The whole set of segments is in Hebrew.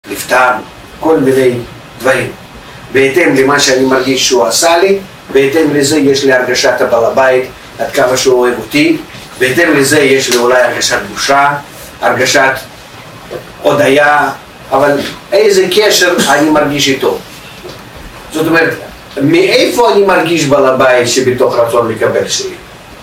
נפטר, כל מיני דברים. בהתאם למה שאני מרגיש שהוא עשה לי, בהתאם לזה יש לי הרגשת הבעל הבית, עד כמה שהוא אוהב אותי, בהתאם לזה יש לי אולי הרגשת בושה, הרגשת הודיה, אבל איזה קשר אני מרגיש איתו. זאת אומרת, מאיפה אני מרגיש בעל הבית שבתוך רצון לקבל שלי?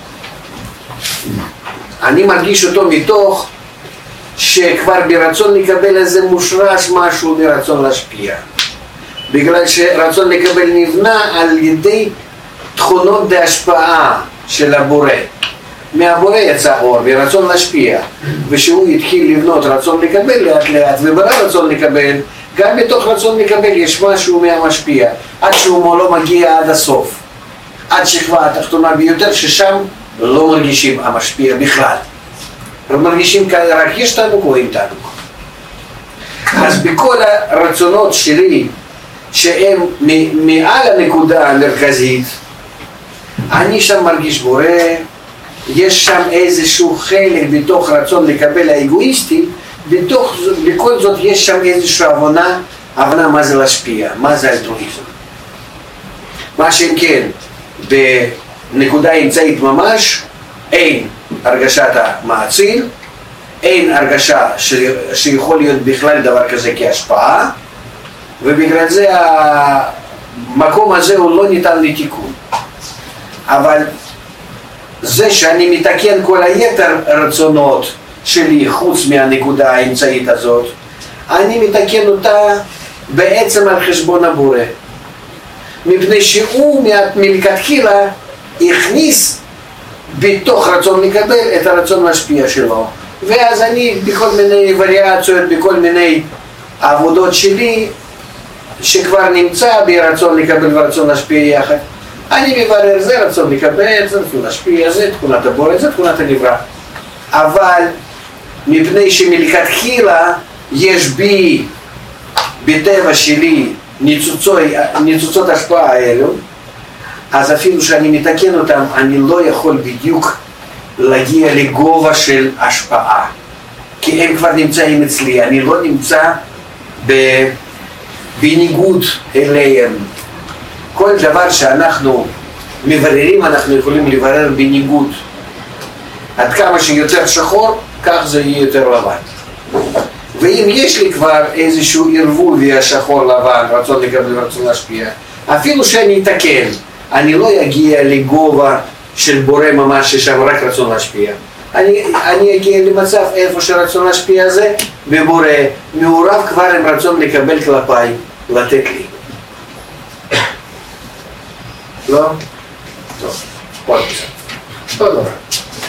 אני מרגיש אותו מתוך שכבר ברצון לקבל איזה מושרש משהו מרצון להשפיע. בגלל שרצון לקבל נבנה על ידי תכונות בהשפעה של הבורא. מהבורא יצא אור ורצון להשפיע, ושהוא התחיל לבנות רצון לקבל לאט לאט, וברא רצון לקבל, גם בתוך רצון לקבל יש משהו מהמשפיע, עד שהוא לא מגיע עד הסוף, עד שכבה התחתונה ביותר, ששם לא מרגישים המשפיע בכלל, מרגישים רק יש תענוג או אין תענוג. אז בכל הרצונות שלי שהם מעל הנקודה המרכזית, אני שם מרגיש בורא, יש שם איזשהו חלק בתוך רצון לקבל האגואיסטי, בכל זאת יש שם איזושהי הבנה מה זה להשפיע, מה זה אלטרואיזם. מה שאם כן, בנקודה אמצעית ממש, אין הרגשת המאציל, אין הרגשה שיכול להיות בכלל דבר כזה כהשפעה, ובגלל זה המקום הזה הוא לא ניתן לתיקון. אבל זה שאני מתקן כל היתר רצונות שלי חוץ מהנקודה האמצעית הזאת, אני מתקן אותה בעצם על חשבון הבורא. מפני שהוא מלכתחילה הכניס בתוך רצון לקבל את הרצון להשפיע שלו. ואז אני בכל מיני וריאציות, בכל מיני עבודות שלי, שכבר נמצא ברצון לקבל ורצון להשפיע יחד, אני מברר זה רצון לקבל, זה רצון להשפיע, זה תכונת הבורא, זה תכונת הנברא. אבל מפני שמלכתחילה יש בי בטבע שלי ניצוצות השפעה האלו, אז אפילו שאני מתקן אותם, אני לא יכול בדיוק להגיע לגובה של השפעה, כי הם כבר נמצאים אצלי, אני לא נמצא בניגוד אליהם. כל דבר שאנחנו מבררים, אנחנו יכולים לברר בניגוד. עד כמה שיותר שחור, כך זה יהיה יותר לבן. ואם יש לי כבר איזשהו ערבובי השחור לבן, רצון לקבל ורצון להשפיע, אפילו שאני אתקן, אני לא אגיע לגובה של בורא ממש ששם רק רצון להשפיע. אני אגיע למצב איפה שרצון להשפיע זה, ובורא מעורב כבר עם רצון לקבל כלפיי, לתת לי. לא? טוב, עוד קצת. עוד דבר.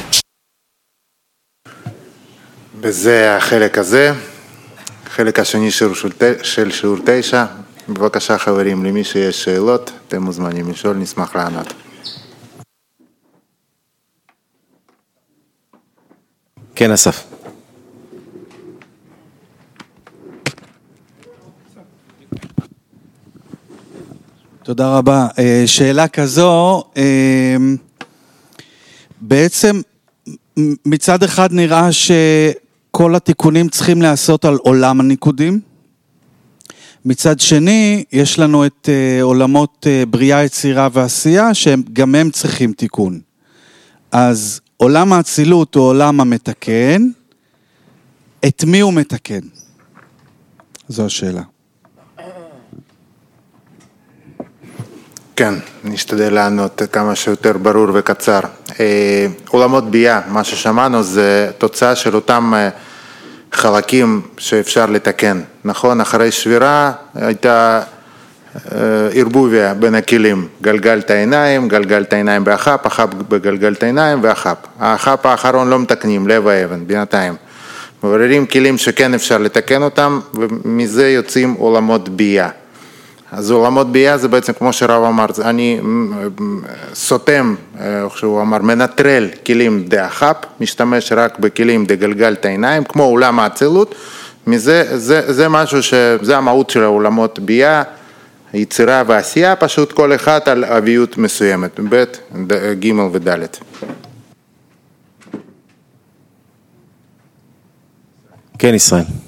וזה החלק הזה, חלק השני של שיעור 9. בבקשה חברים, למי שיש שאלות, אתם מוזמנים לשאול, נשמח לענות. כן, אסף. תודה רבה. שאלה כזו, בעצם מצד אחד נראה שכל התיקונים צריכים לעשות על עולם הניקודים, מצד שני יש לנו את עולמות בריאה, יצירה ועשייה שגם הם צריכים תיקון. אז עולם האצילות הוא עולם המתקן, את מי הוא מתקן? זו השאלה. כן, נשתדל לענות כמה שיותר ברור וקצר. עולמות בייה, מה ששמענו זה תוצאה של אותם חלקים שאפשר לתקן. נכון, אחרי שבירה הייתה ערבוביה בין הכלים, גלגלת העיניים, גלגלת העיניים באחפ, אחפ בגלגלת העיניים ואחפ. האחפ האחרון לא מתקנים, לב האבן, בינתיים. מבררים כלים שכן אפשר לתקן אותם, ומזה יוצאים עולמות בייה. אז עולמות בייה זה בעצם כמו שרב אמר, אני סותם, שהוא אמר, מנטרל כלים דאחפ, משתמש רק בכלים דגלגלת העיניים, כמו עולם האצילות, זה משהו שזה המהות של העולמות בייה, יצירה ועשייה, פשוט כל אחד על אביות מסוימת, ב' ג' וד'. כן, ישראל.